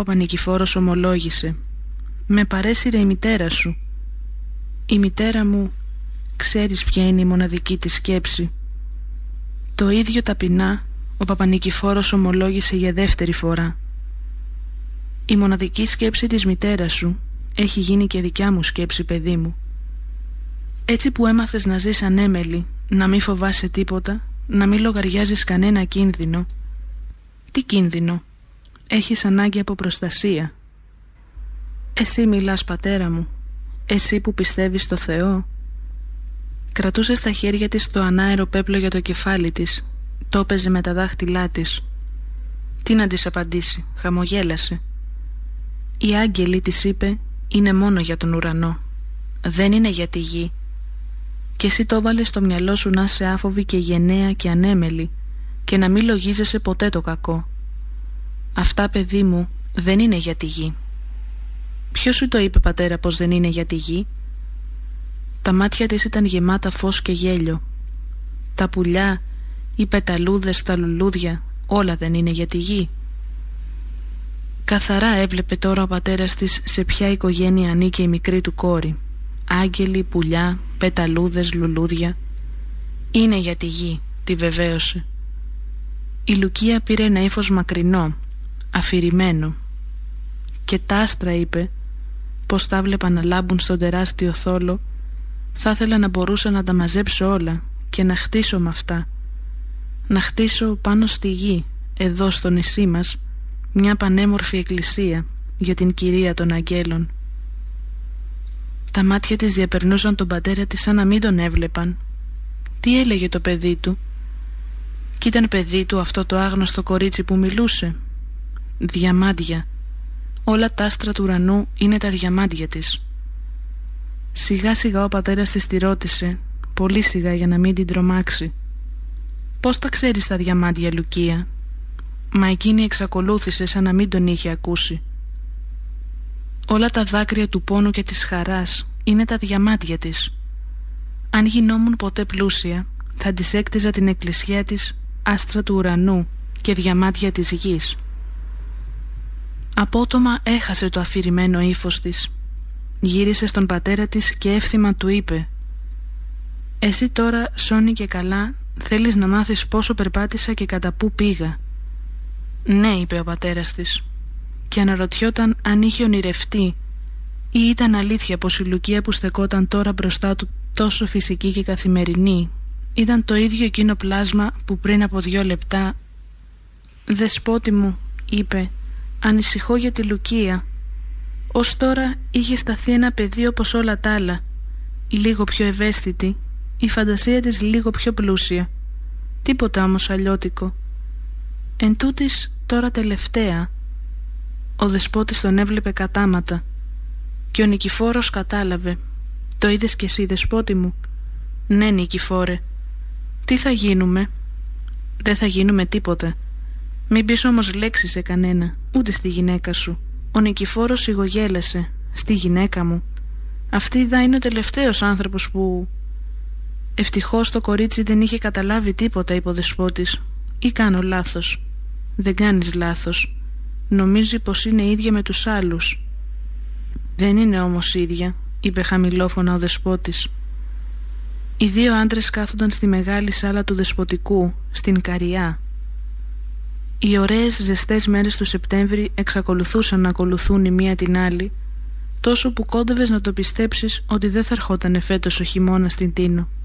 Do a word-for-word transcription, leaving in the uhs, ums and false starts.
Παπανικηφόρος ομολόγησε: «Με παρέσυρε η μητέρα σου». «Η μητέρα μου, ξέρεις ποια είναι η μοναδική της σκέψη?» Το ίδιο ταπεινά ο Παπανικηφόρος ομολόγησε για δεύτερη φορά. «Η μοναδική σκέψη της μητέρας σου έχει γίνει και δικιά μου σκέψη, παιδί μου. Έτσι που έμαθες να ζεις ανέμελη, να μην φοβάσαι τίποτα, να μην λογαριάζεις κανένα κίνδυνο». «Τι κίνδυνο?» «Έχεις ανάγκη από προστασία». «Εσύ μιλάς, πατέρα μου, εσύ που πιστεύεις στο Θεό». Κρατούσε στα χέρια της το ανάερο πέπλο για το κεφάλι της, το έπαιζε με τα δάχτυλά της. Τι να της απαντήσει, χαμογέλασε. «Οι άγγελοι», της είπε, «είναι μόνο για τον ουρανό, δεν είναι για τη γη. Και εσύ το έβαλες στο μυαλό σου να είσαι άφοβη και γενναία και ανέμελη και να μην λογίζεσαι ποτέ το κακό. Αυτά, παιδί μου, δεν είναι για τη γη». «Ποιος σου το είπε, πατέρα, πως δεν είναι για τη γη?» Τα μάτια της ήταν γεμάτα φως και γέλιο. «Τα πουλιά, οι πεταλούδες, τα λουλούδια, όλα δεν είναι για τη γη?» Καθαρά έβλεπε τώρα ο πατέρας της σε ποια οικογένεια ανήκε η μικρή του κόρη. Άγγελοι, πουλιά, πεταλούδες, λουλούδια. «Είναι για τη γη», τη βεβαίωσε. Η Λουκία πήρε ένα ύφος μακρινό, αφηρημένο. «Και τα άστρα», είπε, πως τα βλέπα να λάμπουν στον τεράστιο θόλο, θα ήθελα να μπορούσα να τα μαζέψω όλα και να χτίσω με αυτά. Να χτίσω πάνω στη γη, εδώ στο νησί μας, μια πανέμορφη εκκλησία για την κυρία των αγγέλων». Τα μάτια της διαπερνούσαν τον πατέρα της σαν να μην τον έβλεπαν. Τι έλεγε το παιδί του? Κι ήταν παιδί του αυτό το άγνωστο κορίτσι που μιλούσε? Διαμάντια. Όλα τα άστρα του ουρανού είναι τα διαμάντια της. Σιγά σιγά ο πατέρας της τη ρώτησε, πολύ σιγά για να μην την τρομάξει: «Πώς τα ξέρεις τα διαμάντια, Λουκία?» Μα εκείνη εξακολούθησε σαν να μην τον είχε ακούσει. «Όλα τα δάκρυα του πόνου και της χαράς είναι τα διαμάντια της. Αν γινόμουν ποτέ πλούσια, θα της έκτιζα την εκκλησιά της άστρα του ουρανού και διαμάντια της γης». Απότομα έχασε το αφηρημένο ύφος της. Γύρισε στον πατέρα της και εύθυμα του είπε: «Εσύ τώρα, σώνει και καλά, θέλεις να μάθεις πόσο περπάτησα και κατά πού πήγα?» «Ναι», είπε ο πατέρας της, και αναρωτιόταν αν είχε ονειρευτεί ή ήταν αλήθεια πως η Λουκία που στεκόταν τώρα μπροστά του, τόσο φυσική και καθημερινή, ήταν το ίδιο εκείνο πλάσμα που πριν από δυο λεπτά. «Δεσπότη μου», είπε, «ανησυχώ για τη Λουκία. Ως τώρα είχε σταθεί ένα παιδί όπως όλα τα άλλα, λίγο πιο ευαίσθητη, η φαντασία της λίγο πιο πλούσια, τίποτα όμως αλλιώτικο. Εν τούτης τώρα τελευταία». Ο δεσπότης τον έβλεπε κατάματα και ο Νικηφόρος κατάλαβε. «Το είδες κι εσύ, δεσπότη μου?» «Ναι, Νικηφόρε». «Τι θα γίνουμε?» «Δεν θα γίνουμε τίποτα. Μην πεις όμως λέξη σε κανένα, ούτε στη γυναίκα σου». Ο Νικηφόρος σιγογέλασε. «Στη γυναίκα μου? Αυτή δα είναι ο τελευταίος άνθρωπος που...» «Ευτυχώς το κορίτσι δεν είχε καταλάβει τίποτα», είπε ο δεσπότης. «Ή κάνω λάθος?» «Δεν κάνεις λάθος. Νομίζει πως είναι ίδια με τους άλλους». «Δεν είναι όμως ίδια», είπε χαμηλόφωνα ο δεσπότης. Οι δύο άντρες κάθονταν στη μεγάλη σάλα του δεσποτικού, στην Καριά. Οι ωραίες ζεστές μέρες του Σεπτέμβρη εξακολουθούσαν να ακολουθούν η μία την άλλη, τόσο που κόντευες να το πιστέψεις ότι δεν θα ερχότανε φέτος ο χειμώνας στην Τίνο.